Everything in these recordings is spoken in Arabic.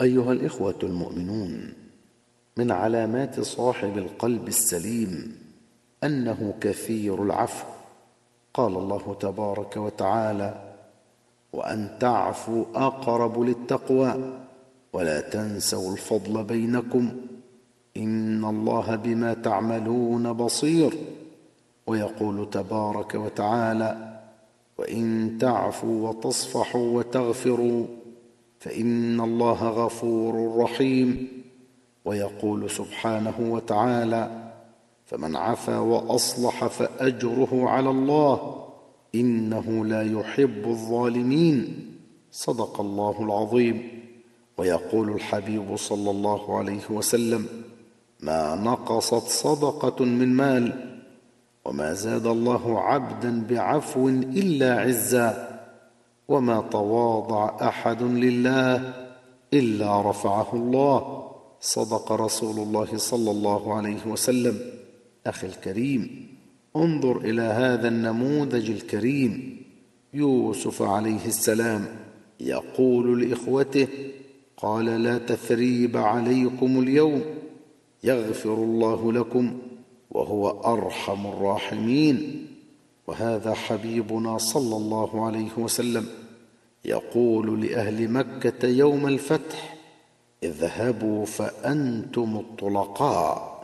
أيها الإخوة المؤمنون، من علامات صاحب القلب السليم أنه كثير العفو. قال الله تبارك وتعالى: وأن تعفوا أقرب للتقوى ولا تنسوا الفضل بينكم إن الله بما تعملون بصير. ويقول تبارك وتعالى: وإن تعفوا وتصفحوا وتغفروا فإن الله غفور رحيم. ويقول سبحانه وتعالى: فمن عفا وأصلح فأجره على الله إنه لا يحب الظالمين. صدق الله العظيم. ويقول الحبيب صلى الله عليه وسلم: ما نقصت صدقة من مال وما زاد الله عبدا بعفو إلا عزا وما تواضع أحد لله إلا رفعه الله. صدق رسول الله صلى الله عليه وسلم. أخي الكريم، انظر إلى هذا النموذج الكريم، يوسف عليه السلام يقول لإخوته: قال لا تثريب عليكم اليوم يغفر الله لكم وهو أرحم الراحمين. وهذا حبيبنا صلى الله عليه وسلم يقول لأهل مكة يوم الفتح: اذهبوا فأنتم الطلقاء.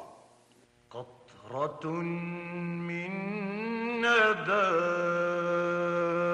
قطرة من ندى